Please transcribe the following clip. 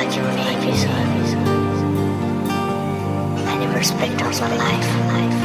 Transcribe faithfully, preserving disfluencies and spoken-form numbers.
like your episode. I never expect of my life. life.